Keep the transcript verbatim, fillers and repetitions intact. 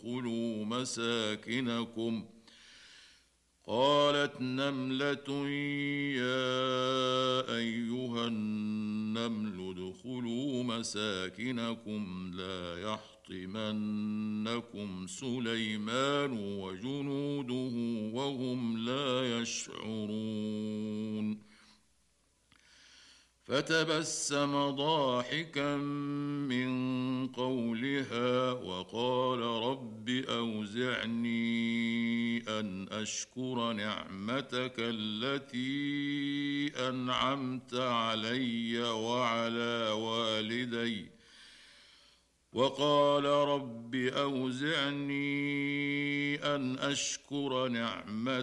ادخلوا مساكنكم قالت نملة يا أيها النمل ادخلوا مساكنكم لا يحطمنكم سليمان وجنوده وهم لا يشعرون فتبسم ضاحكا من قولها وقال رب أوزعني أن أشكر نعمتك التي أنعمت علي وعلى والدي وقال رب أوزعني أن أشكر نعمتك